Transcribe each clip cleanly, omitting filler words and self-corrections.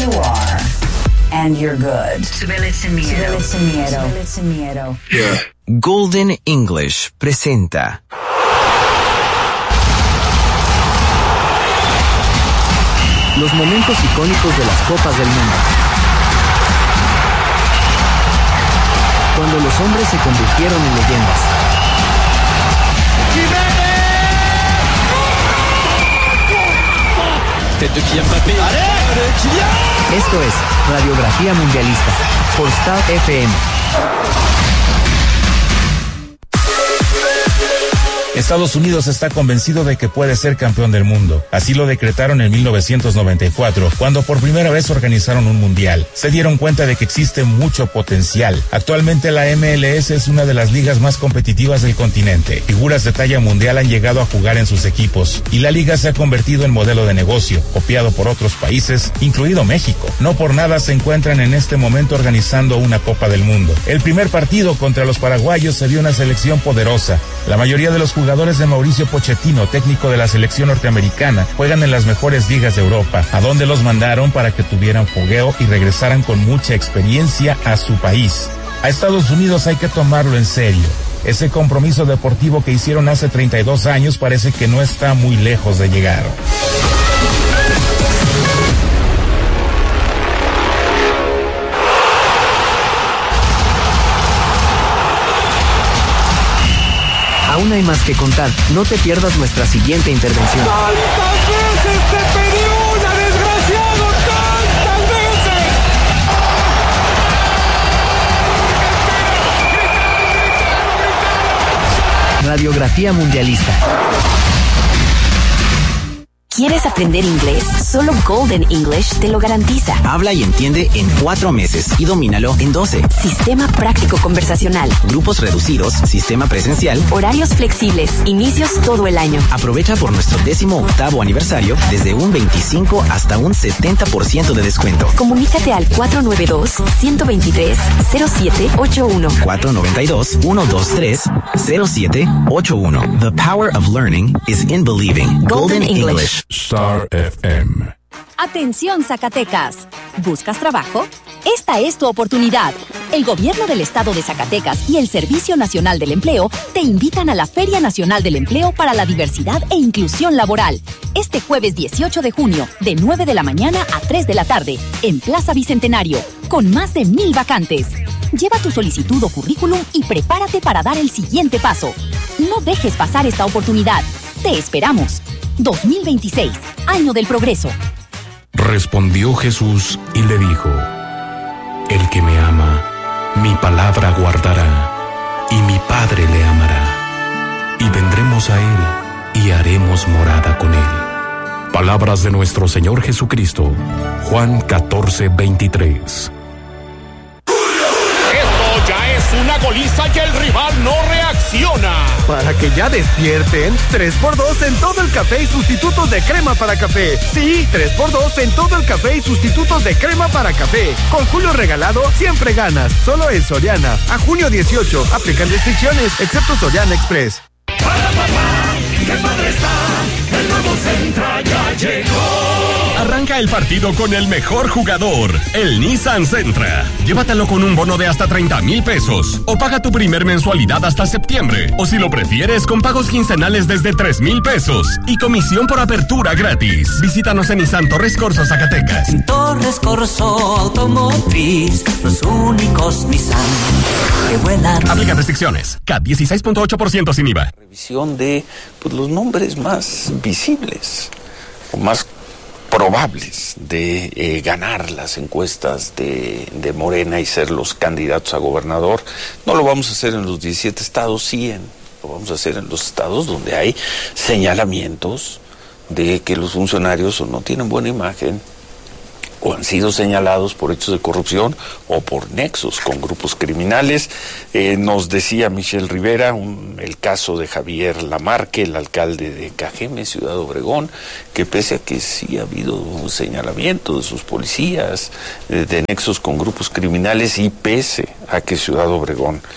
you are. And you're good. Súbele sin miedo. Súbele sin miedo. Yeah. Golden English presenta los momentos icónicos de las Copas del Mundo. Cuando los hombres se convirtieron en leyendas. Tête de Kylian Mbappé. Allez, Kylian. Esto es Radiografía Mundialista por Star FM. Estados Unidos está convencido de que puede ser campeón del mundo. Así lo decretaron en 1994, cuando por primera vez organizaron un mundial. Se dieron cuenta de que existe mucho potencial. Actualmente la MLS es una de las ligas más competitivas del continente. Figuras de talla mundial han llegado a jugar en sus equipos y la liga se ha convertido en modelo de negocio, copiado por otros países, incluido México. No por nada se encuentran en este momento organizando una Copa del Mundo. El primer partido contra los paraguayos se vio una selección poderosa. La mayoría de los jugadores de Mauricio Pochettino, técnico de la selección norteamericana, juegan en las mejores ligas de Europa, a donde los mandaron para que tuvieran fogueo y regresaran con mucha experiencia a su país. A Estados Unidos hay que tomarlo en serio. Ese compromiso deportivo que hicieron hace 32 años parece que no está muy lejos de llegar. Aún hay más que contar. No te pierdas nuestra siguiente intervención. ¡Tantas veces te pedí una, desgraciado! ¡Tantas veces! Radiografía Mundialista. ¿Quieres aprender inglés? Solo Golden English te lo garantiza. Habla y entiende en 4 meses y domínalo en 12. Sistema práctico conversacional. Grupos reducidos, sistema presencial. Horarios flexibles. Inicios todo el año. Aprovecha por nuestro 18º aniversario desde un 25 hasta un 70% de descuento. Comunícate al 492-123-0781. 492-123-0781. The power of learning is in believing. Golden English. Star FM. Atención, Zacatecas. ¿Buscas trabajo? Esta es tu oportunidad. El Gobierno del Estado de Zacatecas y el Servicio Nacional del Empleo te invitan a la Feria Nacional del Empleo para la Diversidad e Inclusión Laboral. Este jueves 18 de junio, de 9 de la mañana a 3 de la tarde, en Plaza Bicentenario, con más de 1,000 vacantes. Lleva tu solicitud o currículum y prepárate para dar el siguiente paso. No dejes pasar esta oportunidad. Te esperamos. 2026, Año del Progreso. Respondió Jesús y le dijo: El que me ama, mi palabra guardará, y mi Padre le amará, y vendremos a él, y haremos morada con él. Palabras de nuestro Señor Jesucristo. Juan 14:23. Ya es una goliza y el rival no reacciona. Para que ya despierten, 3x2 en todo el café y sustitutos de crema para café. Sí, 3x2 en todo el café y sustitutos de crema para café. Con Julio regalado, siempre ganas. Solo en Soriana. A junio 18. Aplican restricciones, excepto Soriana Express. ¡Para papá! ¡Qué padre está! ¡El nuevo Sentra ya llegó! Arranca el partido con el mejor jugador, el Nissan Sentra. Llévatelo con un bono de hasta 30,000 pesos. O paga tu primer mensualidad hasta septiembre. O si lo prefieres, con pagos quincenales desde 3,000 pesos. Y comisión por apertura gratis. Visítanos en Nissan Torres Corzo, Zacatecas. En Torres Corzo Automotriz, los únicos Nissan que vuelan. Aplica restricciones. CAT 16.8% sin IVA. Revisión de los nombres más visibles o más probables de ganar las encuestas de Morena y ser los candidatos a gobernador. No lo vamos a hacer en los 17 estados, lo vamos a hacer en los estados donde hay señalamientos de que los funcionarios o no tienen buena imagen o han sido señalados por hechos de corrupción o por nexos con grupos criminales. Nos decía Michelle Rivera el caso de Javier Lamarque, el alcalde de Cajeme, Ciudad Obregón, que pese a que sí ha habido un señalamiento de sus policías de nexos con grupos criminales y pese a que Ciudad Obregón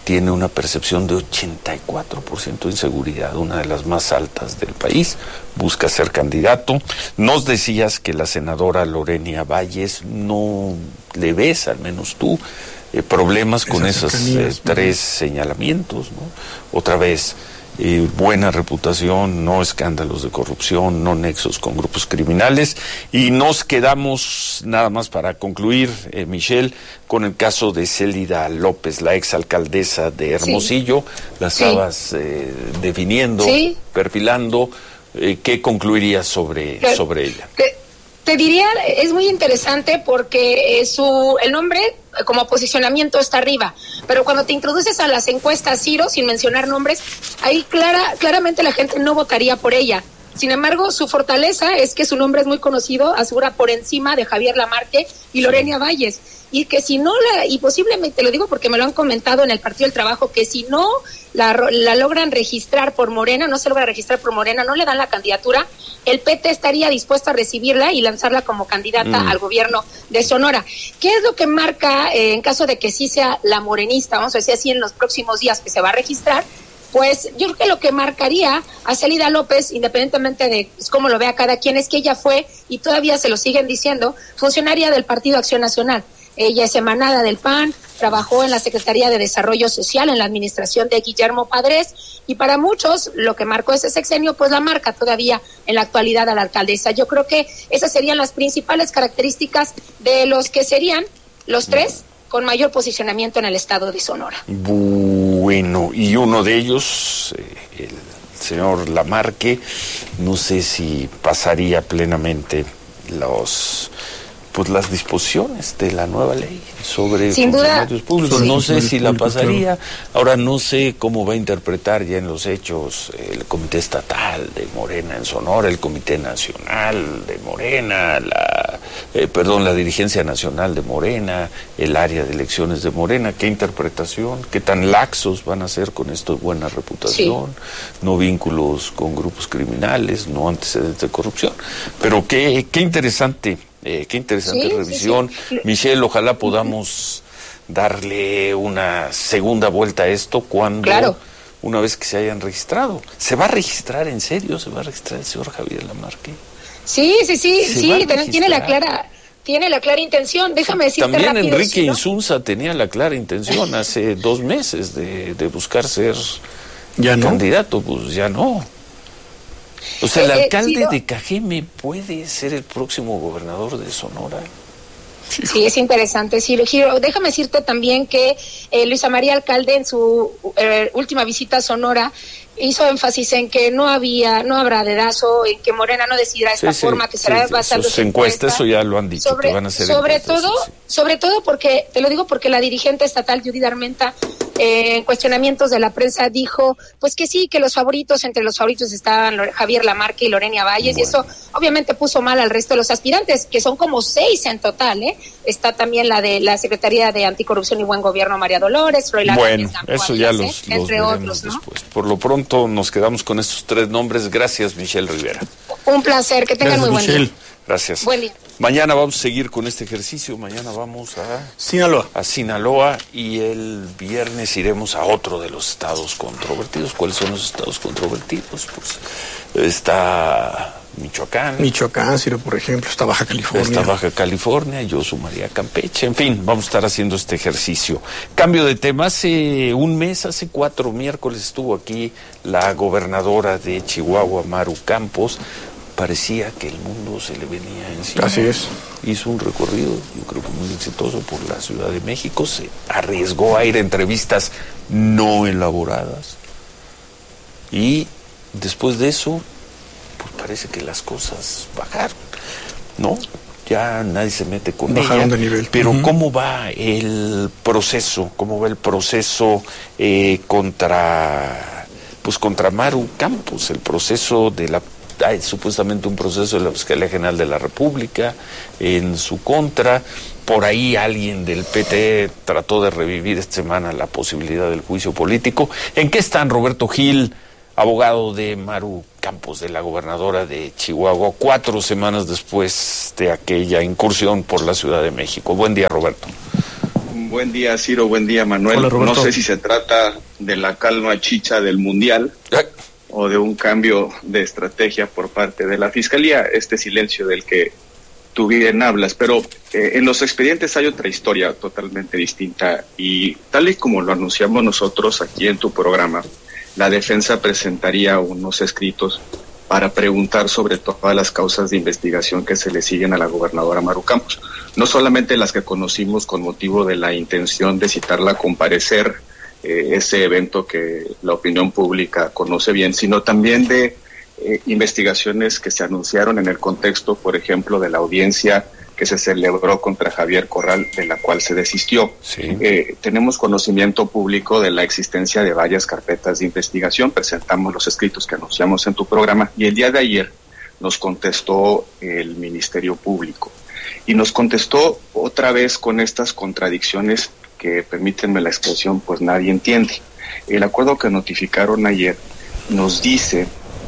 tiene una percepción de 84% de inseguridad, una de las más altas del país, busca ser candidato. Nos decías que la senadora Lorena Valles no le ves, al menos tú, problemas con esos tres señalamientos, ¿no? Otra vez, buena reputación, no escándalos de corrupción, no nexos con grupos criminales. Y nos quedamos, nada más para concluir, Michelle, con el caso de Célida López, la exalcaldesa de Hermosillo. La estabas definiendo, perfilando. ¿Qué concluirías sobre ella? Te diría, es muy interesante porque el nombre como posicionamiento está arriba, pero cuando te introduces a las encuestas, Ciro, sin mencionar nombres, ahí claramente la gente no votaría por ella. Sin embargo, su fortaleza es que su nombre es muy conocido, asegura por encima de Javier Lamarque y Lorena Valles, y que si no y posiblemente, lo digo porque me lo han comentado en el Partido del Trabajo, que si no la logran registrar por Morena, no se logra registrar por Morena, no le dan la candidatura, el PT estaría dispuesto a recibirla y lanzarla como candidata al gobierno de Sonora. ¿Qué es lo que marca en caso de que sí sea la morenista, vamos a decir así, en los próximos días que se va a registrar? Pues yo creo que lo que marcaría a Célida López, independientemente de cómo lo vea cada quien, es que ella fue, y todavía se lo siguen diciendo, funcionaria del Partido Acción Nacional. Ella es emanada del PAN, trabajó en la Secretaría de Desarrollo Social, en la administración de Guillermo Padres, y para muchos lo que marcó ese sexenio, pues la marca todavía en la actualidad a la alcaldesa. Yo creo que esas serían las principales características de los que serían los tres con mayor posicionamiento en el estado de Sonora. Bueno, y uno de ellos, el señor Lamarque, no sé si pasaría plenamente las disposiciones de la nueva ley sobre funcionarios públicos. No sé si la pasaría. Ahora no sé cómo va a interpretar ya en los hechos el Comité Estatal de Morena en Sonora, el Comité Nacional de Morena, la Dirigencia Nacional de Morena, el área de elecciones de Morena. ¿Qué interpretación? ¿Qué tan laxos van a ser con esto de buena reputación? No vínculos con grupos criminales, no antecedentes de corrupción. Pero qué interesante. Qué interesante revisión. Michelle, ojalá podamos darle una segunda vuelta a esto cuando, una vez que se hayan registrado. ¿Se va a registrar en serio? ¿Se va a registrar el señor Javier Lamarque? Sí, tiene la clara intención. Déjame decirte también rápido, Enrique Insunza tenía la clara intención hace 2 meses de buscar ser candidato, pues ya no. O sea, el alcalde de Cajeme puede ser el próximo gobernador de Sonora. Sí, es interesante, Ciro. Déjame decirte también que Luisa María Alcalde en su última visita a Sonora hizo énfasis en que no habrá dedazo, en que Morena no decidirá de esta forma, que será basado en encuestas. Eso ya lo han dicho, que van a ser sobre todo porque, te lo digo porque la dirigente estatal Judith Armenta, en cuestionamientos de la prensa, dijo pues que sí, que entre los favoritos estaban Javier Lamarque y Lorena Valles, y eso obviamente puso mal al resto de los aspirantes, que son como 6 en total, Está también la de la Secretaría de Anticorrupción y Buen Gobierno, María Dolores, Bueno, eso ya los entre otros, ¿no? Después. Por lo pronto nos quedamos con estos 3 nombres. Gracias, Michelle Rivera. Un placer, que tengan muy buen día. Gracias. Buen día. Mañana vamos a seguir con este ejercicio. Mañana vamos a Sinaloa, y el viernes iremos a otro de los estados controvertidos. ¿Cuáles son los estados controvertidos? Pues está Michoacán, Ciro, por ejemplo, está Baja California. Yo sumaría Campeche. En fin, vamos a estar haciendo este ejercicio. Cambio de tema. Hace 4 miércoles estuvo aquí la gobernadora de Chihuahua, Maru Campos. Parecía que el mundo se le venía encima. Así es. Hizo un recorrido, yo creo que muy exitoso, por la Ciudad de México. Se arriesgó a ir a entrevistas no elaboradas. Y después de eso, pues parece que las cosas bajaron, ¿no? Ya nadie se mete con bajaron de nivel. Pero ¿cómo va el proceso? ¿Cómo va el proceso contra Maru Campos? El proceso de hay supuestamente un proceso de la Fiscalía General de la República en su contra. Por ahí alguien del PT trató de revivir esta semana la posibilidad del juicio político. ¿En qué están, Roberto Gil, abogado de Maru Campos, de la gobernadora de Chihuahua, 4 semanas después de aquella incursión por la Ciudad de México? Buen día, Roberto. Buen día, Ciro, buen día, Manuel. Hola, Roberto. No sé si se trata de la calma chicha del Mundial o de un cambio de estrategia por parte de la Fiscalía, este silencio del que tú bien hablas, pero en los expedientes hay otra historia totalmente distinta y tal y como lo anunciamos nosotros aquí en tu programa, la defensa presentaría unos escritos para preguntar sobre todas las causas de investigación que se le siguen a la gobernadora Maru Campos. No solamente las que conocimos con motivo de la intención de citarla a comparecer, ese evento que la opinión pública conoce bien, sino también de investigaciones que se anunciaron en el contexto, por ejemplo, de la audiencia que se celebró contra Javier Corral, de la cual se desistió. Sí. Tenemos conocimiento público de la existencia de varias carpetas de investigación, presentamos los escritos que anunciamos en tu programa y el día de ayer nos contestó el Ministerio Público y nos contestó otra vez con estas contradicciones que, permítanme la expresión, pues nadie entiende. El acuerdo que notificaron ayer nos dice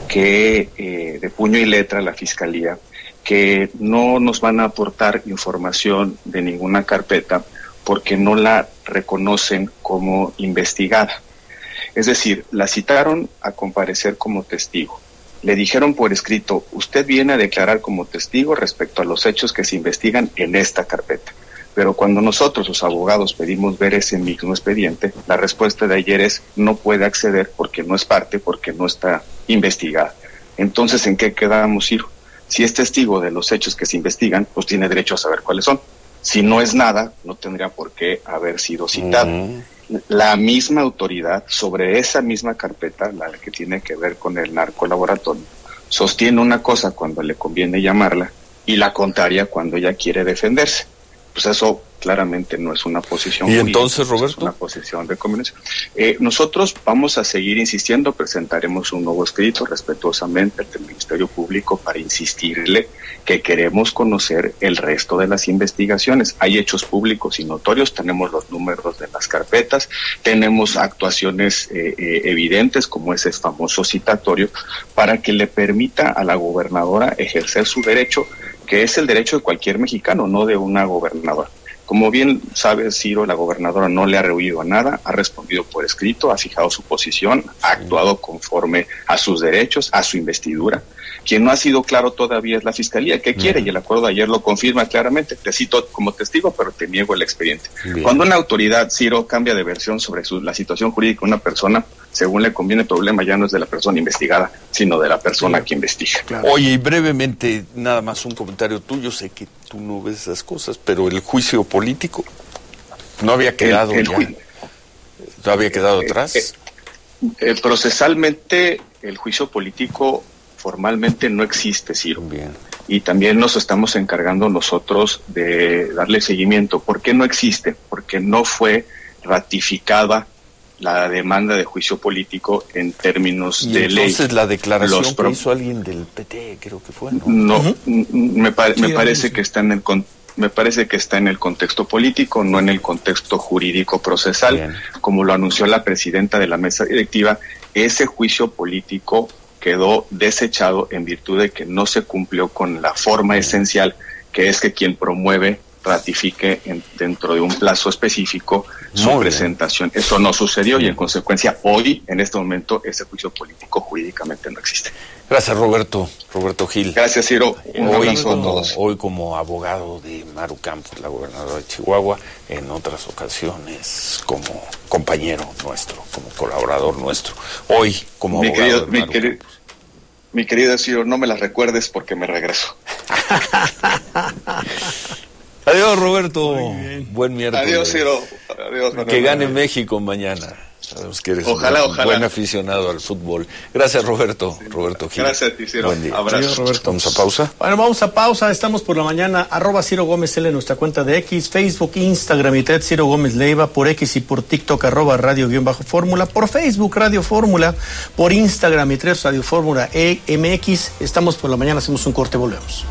que de puño y letra la Fiscalía que no nos van a aportar información de ninguna carpeta porque no la reconocen como investigada. Es decir, la citaron a comparecer como testigo. Le dijeron por escrito, usted viene a declarar como testigo respecto a los hechos que se investigan en esta carpeta. Pero cuando nosotros, los abogados, pedimos ver ese mismo expediente, la respuesta de ayer es no puede acceder porque no es parte, porque no está investigada. Entonces, ¿en qué quedamos, Ciro? Si es testigo de los hechos que se investigan, pues tiene derecho a saber cuáles son. Si no es nada, no tendría por qué haber sido citado. La misma autoridad sobre esa misma carpeta, la que tiene que ver con el narcolaboratorio, sostiene una cosa cuando le conviene llamarla y la contraria cuando ella quiere defenderse. Pues eso claramente no es una posición jurídica. ¿Y entonces, Roberto? Es una posición de conveniencia. Nosotros vamos a seguir insistiendo, presentaremos un nuevo escrito respetuosamente ante el Ministerio Público para insistirle que queremos conocer el resto de las investigaciones. Hay hechos públicos y notorios, tenemos los números de las carpetas, tenemos actuaciones evidentes como ese famoso citatorio para que le permita a la gobernadora ejercer su derecho, que es el derecho de cualquier mexicano, no de una gobernadora. Como bien sabe Ciro, la gobernadora no le ha rehuido a nada, ha respondido por escrito, ha fijado su posición, ha actuado conforme a sus derechos, a su investidura. Quien no ha sido claro todavía es la Fiscalía, que quiere, y el acuerdo de ayer lo confirma claramente. Te cito como testigo, pero te niego el expediente. Bien. Cuando una autoridad, Ciro, cambia de versión sobre la situación jurídica de una persona, según le conviene, el problema ya no es de la persona investigada, sino de la persona que investiga. Claro. Oye, y brevemente, nada más un comentario tuyo, sé que tú no ves esas cosas, pero el juicio político no había quedado no había quedado atrás. Procesalmente, el juicio político formalmente no existe, Ciro. Bien. Y también nos estamos encargando nosotros de darle seguimiento. ¿Por qué no existe? Porque no fue ratificada la demanda de juicio político en términos de ley. Entonces la declaración que hizo alguien del PT, creo que fue, ¿no? No, me parece que está en el me parece que está en el contexto político, no en el contexto jurídico procesal. Bien. Como lo anunció la presidenta de la mesa directiva, ese juicio político quedó desechado en virtud de que no se cumplió con la forma esencial, que es que quien promueve ratifique dentro de un plazo específico su presentación. Eso no sucedió y en consecuencia hoy, en este momento, ese juicio político jurídicamente no existe. Gracias, Roberto Gil. Gracias, Ciro. Un abrazo a todos. Hoy como abogado de Maru Campos, la gobernadora de Chihuahua, en otras ocasiones como compañero nuestro, como colaborador nuestro. Hoy como abogado de Maru Campos. Mi querida Ciro, no me las recuerdes porque me regreso. Adiós, Roberto. Buen miércoles. Adiós, Ciro. Adiós, que gane México mañana. Sabemos que eres un buen aficionado al fútbol. Gracias, Roberto. Sí. Roberto Gil. Gracias a ti, Ciro. Buen día. Abrazo. Adiós, Roberto. ¿Vamos a pausa? Bueno, vamos a pausa. Estamos por la mañana. @Ciro Gómez L en nuestra cuenta de X, Facebook, Instagram y Ted Ciro Gómez Leiva. Por X y por TikTok @Radio_Fórmula. Por Facebook, Radio Fórmula. Por Instagram y Ted Radio Fórmula MX. Estamos por la mañana. Hacemos un corte. Volvemos.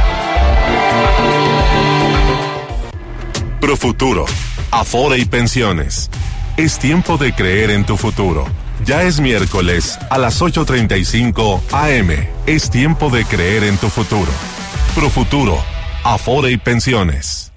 Profuturo, Afore y Pensiones. Es tiempo de creer en tu futuro. Ya es miércoles a las 8:35 AM. Es tiempo de creer en tu futuro. Profuturo, Afore y Pensiones.